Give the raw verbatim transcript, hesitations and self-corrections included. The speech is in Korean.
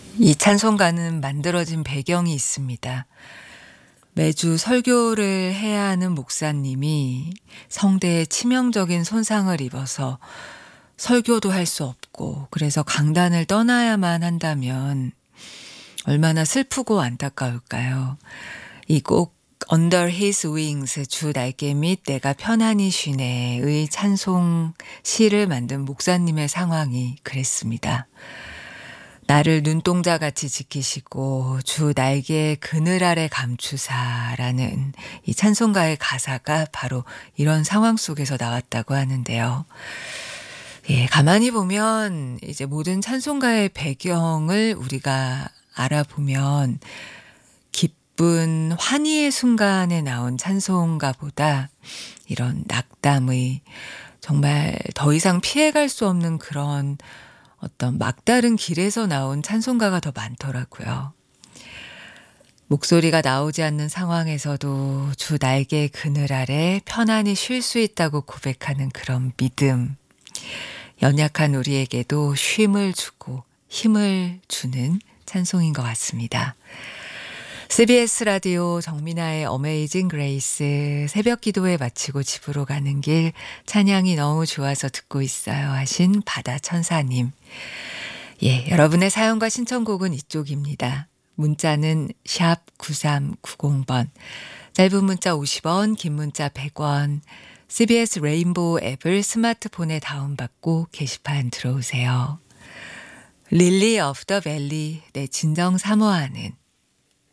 이 찬송가는 만들어진 배경이 있습니다. 매주 설교를 해야 하는 목사님이 성대에 치명적인 손상을 입어서 설교도 할 수 없고 그래서 강단을 떠나야만 한다면 얼마나 슬프고 안타까울까요? 이 곡 Under His Wings 주 날개 밑 내가 편안히 쉬네의 찬송 시를 만든 목사님의 상황이 그랬습니다. 나를 눈동자같이 지키시고 주 날개의 그늘 아래 감추사라는 이 찬송가의 가사가 바로 이런 상황 속에서 나왔다고 하는데요. 예, 가만히 보면 이제 모든 찬송가의 배경을 우리가 알아보면 기쁜 환희의 순간에 나온 찬송가보다 이런 낙담의 정말 더 이상 피해갈 수 없는 그런 어떤 막다른 길에서 나온 찬송가가 더 많더라고요. 목소리가 나오지 않는 상황에서도 주 날개 그늘 아래 편안히 쉴 수 있다고 고백하는 그런 믿음. 연약한 우리에게도 쉼을 주고 힘을 주는 찬송인 것 같습니다. 씨비에스 라디오 정민아의 어메이징 그레이스 새벽 기도회 마치고 집으로 가는 길 찬양이 너무 좋아서 듣고 있어요 하신 바다천사님. 예, 여러분의 사연과 신청곡은 이쪽입니다. 문자는 샵 구삼구공 번, 짧은 문자 오십 원, 긴 문자 백 원, 씨비에스 레인보우 앱을 스마트폰에 다운받고 게시판 들어오세요. 릴리 오브 더 밸리, 내 진정 사모하는